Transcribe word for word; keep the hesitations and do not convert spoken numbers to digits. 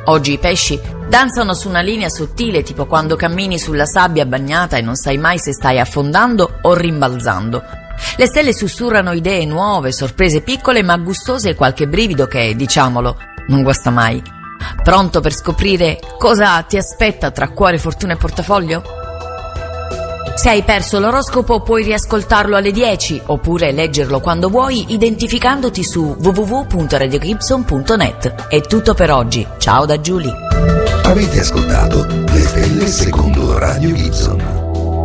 Oggi i pesci danzano su una linea sottile, tipo quando cammini sulla sabbia bagnata e non sai mai se stai affondando o rimbalzando. Le stelle sussurrano idee nuove, sorprese piccole ma gustose e qualche brivido che, diciamolo, non guasta mai. Pronto per scoprire cosa ti aspetta tra cuore, fortuna e portafoglio? Se hai perso l'oroscopo puoi riascoltarlo alle dieci oppure leggerlo quando vuoi identificandoti su w w w punto radio gibson punto net. È tutto per oggi, ciao da Giulia. Avete ascoltato Le Stelle secondo Radio Gibson.